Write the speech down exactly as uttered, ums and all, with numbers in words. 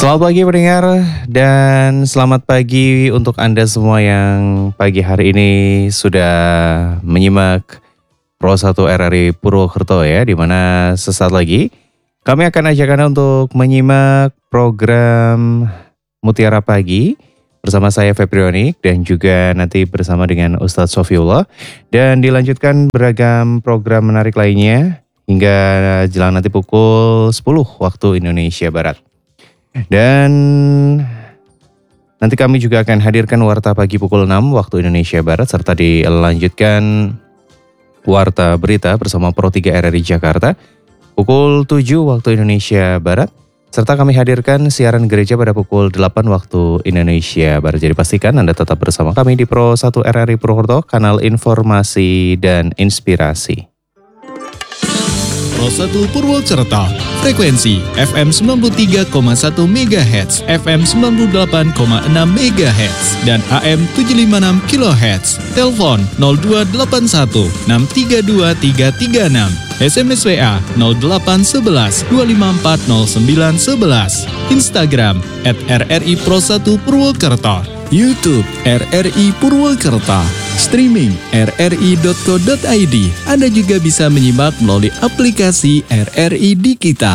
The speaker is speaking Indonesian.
Selamat pagi pendengar dan selamat pagi untuk Anda semua yang pagi hari ini sudah menyimak Pro satu R R I Purwokerto ya, di mana sesaat lagi kami akan ajak Anda untuk menyimak program Mutiara Pagi bersama saya Febrionik dan juga nanti bersama dengan Ustadz Sofiullah, dan dilanjutkan beragam program menarik lainnya hingga jelang nanti pukul sepuluh waktu Indonesia Barat. Dan nanti kami juga akan hadirkan Warta Pagi pukul enam waktu Indonesia Barat, serta dilanjutkan Warta Berita bersama Pro tiga R R I Jakarta pukul tujuh waktu Indonesia Barat, serta kami hadirkan siaran gereja pada pukul delapan waktu Indonesia Barat. Jadi pastikan Anda tetap bersama kami di Pro satu R R I Purwokerto, kanal informasi dan inspirasi. Pro satu Purwokerto, frekuensi F M sembilan puluh tiga koma satu megahertz, F M sembilan puluh delapan koma enam megahertz, dan A M tujuh ratus lima puluh enam kilohertz. Telepon nol dua delapan satu enam tiga dua tiga tiga enam, S M S W A nol delapan satu satu dua lima empat nol sembilan satu satu, Instagram at R R I Pro satu Purwokerto, YouTube R R I Purwokerto, streaming r r i dot co dot i d. Anda juga bisa menyimak melalui aplikasi R R I Digital.